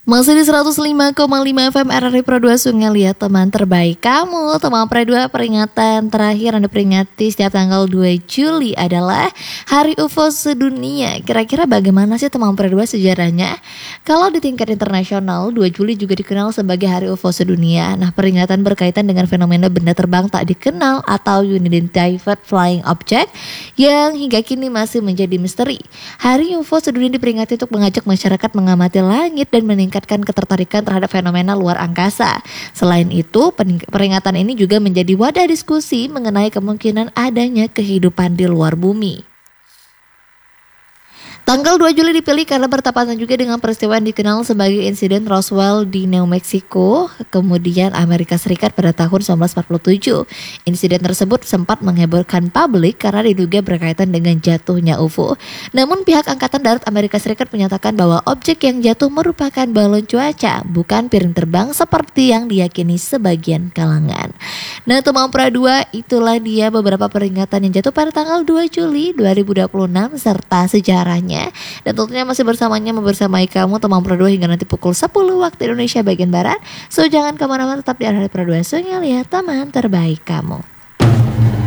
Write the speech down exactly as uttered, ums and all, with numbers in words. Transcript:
Masih di seratus lima koma lima F M R R I Pro dua Sungai Liat, teman terbaik kamu. Teman Pro dua, peringatan terakhir yang diperingati setiap tanggal dua Juli adalah Hari U F O Sedunia. Kira-kira bagaimana sih teman Pro dua sejarahnya? Kalau di tingkat internasional, dua Juli juga dikenal sebagai Hari U F O Sedunia. Nah, peringatan berkaitan dengan fenomena benda terbang tak dikenal atau Unidentified Flying Object yang hingga kini masih menjadi misteri. Hari U F O Sedunia diperingati untuk mengajak masyarakat mengamati langit dan meningkatkan ketertarikan terhadap fenomena luar angkasa. Selain itu, peringatan ini juga menjadi wadah diskusi mengenai kemungkinan adanya kehidupan di luar bumi. Tanggal dua Juli dipilih karena bertepatan juga dengan peristiwa yang dikenal sebagai insiden Roswell di New Mexico, kemudian Amerika Serikat pada tahun seribu sembilan ratus empat puluh tujuh. Insiden tersebut sempat menghebohkan publik karena diduga berkaitan dengan jatuhnya U F O. Namun pihak Angkatan Darat Amerika Serikat menyatakan bahwa objek yang jatuh merupakan balon cuaca, bukan piring terbang seperti yang diyakini sebagian kalangan. Nah, teman Pro dua, itulah dia beberapa peringatan yang jatuh pada tanggal dua Juli dua ribu dua puluh enam serta sejarahnya. Dan tentunya masih bersamanya membersamai kamu teman Pro dua hingga nanti pukul sepuluh waktu Indonesia bagian Barat. So jangan kemana-mana, tetap di R R I Pro dua Sungai Liat, teman terbaik kamu.